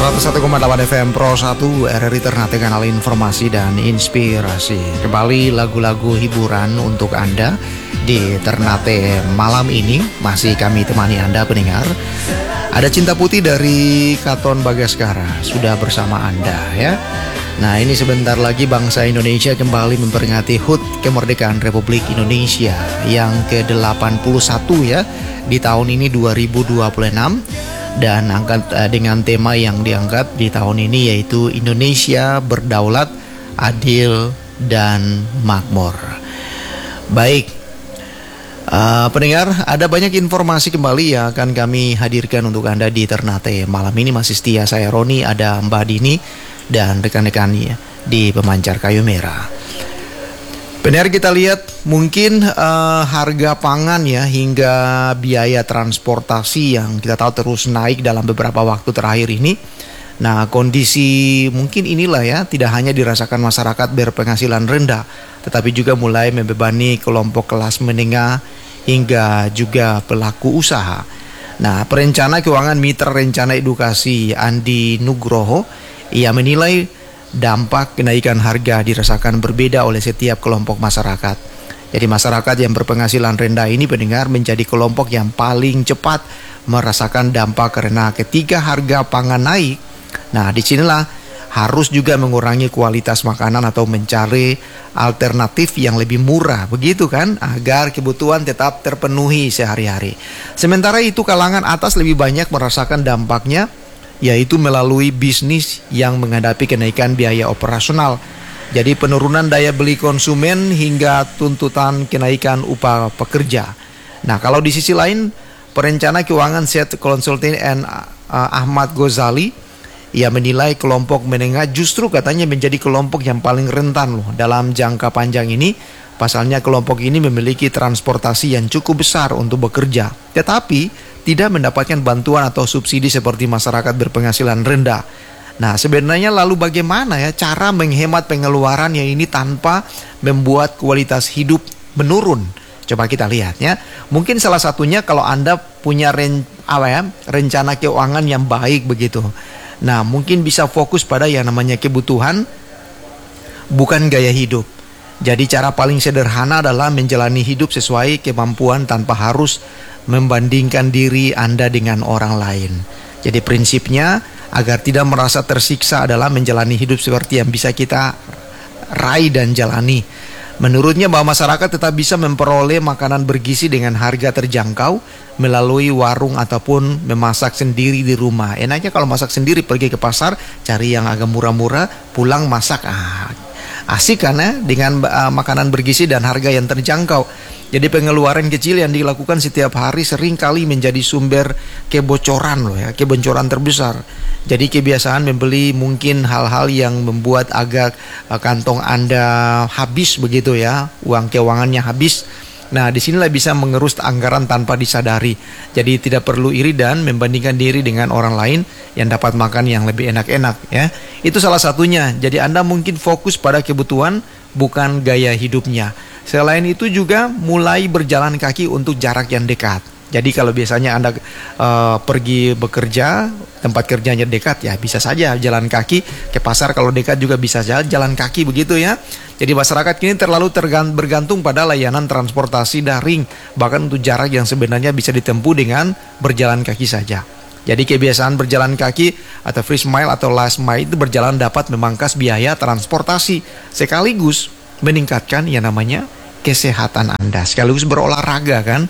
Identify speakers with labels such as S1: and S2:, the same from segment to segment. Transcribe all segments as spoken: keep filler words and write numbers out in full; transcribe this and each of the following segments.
S1: seratus satu koma delapan F M Pro satu R R I Ternate, kanal informasi dan inspirasi. Kembali lagu-lagu hiburan untuk Anda di Ternate malam ini. Masih kami temani Anda pendengar. Ada Cinta Putih dari Katon Bagaskara sudah bersama Anda ya. Nah, ini sebentar lagi bangsa Indonesia kembali memperingati H U T Kemerdekaan Republik Indonesia yang ke delapan puluh satu ya, di tahun ini dua ribu dua puluh enam. Dan angkat uh, dengan tema yang diangkat di tahun ini yaitu Indonesia berdaulat, adil, dan makmur. Baik, uh, pendengar, ada banyak informasi kembali yang akan kami hadirkan untuk Anda di Ternate malam ini. Masih setia saya Roni, ada Mbak Dini dan rekan-rekannya di pemancar kayu merah. Benar, kita lihat mungkin uh, harga pangan ya hingga biaya transportasi yang kita tahu terus naik dalam beberapa waktu terakhir ini. Nah, kondisi mungkin inilah ya, tidak hanya dirasakan masyarakat berpenghasilan rendah, tetapi juga mulai membebani kelompok kelas menengah hingga juga pelaku usaha. Nah, perencana keuangan Mitra Rencana Edukasi Andi Nugroho, ia menilai dampak kenaikan harga dirasakan berbeda oleh setiap kelompok masyarakat. Jadi masyarakat yang berpenghasilan rendah ini pendengar menjadi kelompok yang paling cepat merasakan dampak karena ketika harga pangan naik, nah disinilah harus juga mengurangi kualitas makanan atau mencari alternatif yang lebih murah, begitu kan, agar kebutuhan tetap terpenuhi sehari-hari. Sementara itu kalangan atas lebih banyak merasakan dampaknya, yaitu melalui bisnis yang menghadapi kenaikan biaya operasional. Jadi penurunan daya beli konsumen hingga tuntutan kenaikan upah pekerja. Nah, kalau di sisi lain, perencana keuangan Set Consulting and uh, Ahmad Ghazali, ia menilai kelompok menengah justru katanya menjadi kelompok yang paling rentan loh dalam jangka panjang ini. Pasalnya kelompok ini memiliki transportasi yang cukup besar untuk bekerja, tetapi tidak mendapatkan bantuan atau subsidi seperti masyarakat berpenghasilan rendah. Nah, sebenarnya lalu bagaimana ya cara menghemat pengeluaran yang ini tanpa membuat kualitas hidup menurun? Coba kita lihat ya. Mungkin salah satunya kalau Anda punya ren, apa ya, rencana keuangan yang baik begitu. Nah, mungkin bisa fokus pada yang namanya kebutuhan, bukan gaya hidup. Jadi cara paling sederhana adalah menjalani hidup sesuai kemampuan tanpa harus membandingkan diri Anda dengan orang lain. Jadi prinsipnya agar tidak merasa tersiksa adalah menjalani hidup seperti yang bisa kita raih dan jalani. Menurutnya bahwa masyarakat tetap bisa memperoleh makanan bergizi dengan harga terjangkau melalui warung ataupun memasak sendiri di rumah. Enaknya kalau masak sendiri, pergi ke pasar, cari yang agak murah-murah, pulang masak. Ah, asik kan ya, dengan uh, makanan bergizi dan harga yang terjangkau. Jadi pengeluaran kecil yang dilakukan setiap hari sering kali menjadi sumber kebocoran loh ya, kebocoran terbesar. Jadi kebiasaan membeli mungkin hal-hal yang membuat agak uh, kantong Anda habis begitu ya, uang keuangannya habis. Nah, disinilah bisa mengerus anggaran tanpa disadari. Jadi tidak perlu iri dan membandingkan diri dengan orang lain yang dapat makan yang lebih enak-enak ya. Itu salah satunya. Jadi Anda mungkin fokus pada kebutuhan, bukan gaya hidupnya. Selain itu juga mulai berjalan kaki untuk jarak yang dekat. Jadi kalau biasanya Anda uh, pergi bekerja, tempat kerjanya dekat, ya bisa saja jalan kaki. Ke pasar kalau dekat juga bisa saja jalan kaki begitu ya. Jadi masyarakat kini terlalu tergant- bergantung pada layanan transportasi daring, bahkan untuk jarak yang sebenarnya bisa ditempuh dengan berjalan kaki saja. Jadi kebiasaan berjalan kaki atau first mile atau last mile itu berjalan dapat memangkas biaya transportasi, sekaligus meningkatkan yang namanya kesehatan Anda, sekaligus berolahraga kan.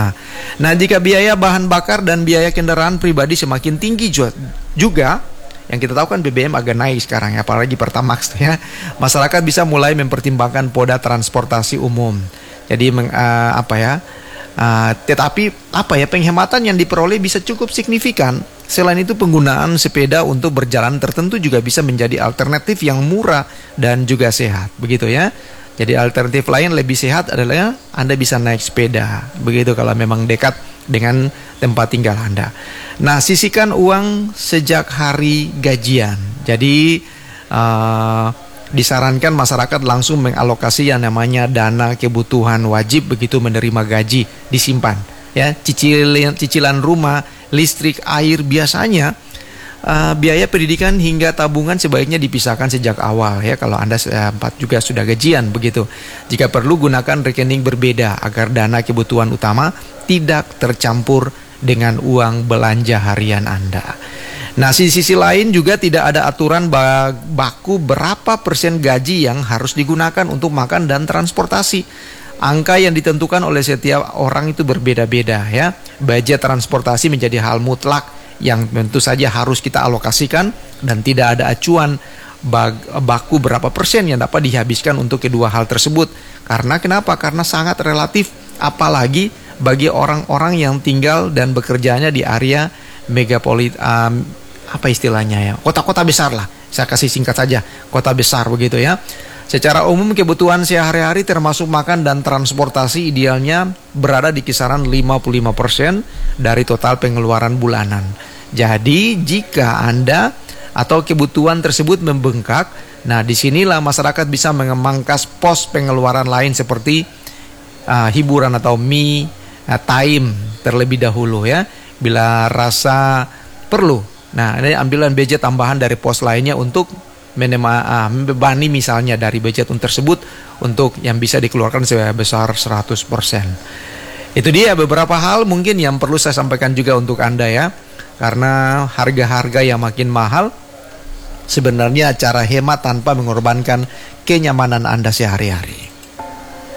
S1: Nah, jika biaya bahan bakar dan biaya kendaraan pribadi semakin tinggi juga, yang kita tahu kan B B M agak naik sekarang ya, apalagi Pertamax ya, masyarakat bisa mulai mempertimbangkan moda transportasi umum. Jadi meng, uh, apa ya? Uh, tetapi apa ya, penghematan yang diperoleh bisa cukup signifikan. Selain itu penggunaan sepeda untuk berjalan tertentu juga bisa menjadi alternatif yang murah dan juga sehat, begitu ya. Jadi alternatif lain lebih sehat adalah Anda bisa naik sepeda, begitu kalau memang dekat dengan tempat tinggal Anda. Nah, sisihkan uang sejak hari gajian. Jadi uh, disarankan masyarakat langsung mengalokasi yang namanya dana kebutuhan wajib begitu menerima gaji, disimpan. Ya, cicilan cicilan rumah, listrik, air biasanya Uh, biaya pendidikan hingga tabungan sebaiknya dipisahkan sejak awal ya. Kalau Anda sempat juga sudah gajian begitu. Jika perlu gunakan rekening berbeda agar dana kebutuhan utama tidak tercampur dengan uang belanja harian Anda. Nah, di sisi lain juga tidak ada aturan baku berapa persen gaji yang harus digunakan untuk makan dan transportasi. Angka yang ditentukan oleh setiap orang itu berbeda-beda ya. Budget transportasi menjadi hal mutlak yang tentu saja harus kita alokasikan dan tidak ada acuan baku berapa persen yang dapat dihabiskan untuk kedua hal tersebut. Karena kenapa? Karena sangat relatif, apalagi bagi orang-orang yang tinggal dan bekerjanya di area megapolit, um, apa istilahnya ya, kota-kota besar lah. Saya kasih singkat saja, kota besar begitu ya. Secara umum kebutuhan sehari-hari termasuk makan dan transportasi idealnya berada di kisaran lima puluh lima persen dari total pengeluaran bulanan. Jadi jika Anda atau kebutuhan tersebut membengkak, nah disinilah masyarakat bisa memangkas pos pengeluaran lain seperti uh, hiburan atau me uh, time terlebih dahulu ya. Bila rasa perlu, nah ini ambilan budget tambahan dari pos lainnya untuk membebani misalnya dari budget tersebut untuk yang bisa dikeluarkan sebesar seratus persen. Itu dia beberapa hal mungkin yang perlu saya sampaikan juga untuk Anda ya. Karena harga-harga yang makin mahal, sebenarnya cara hemat tanpa mengorbankan kenyamanan Anda sehari-hari.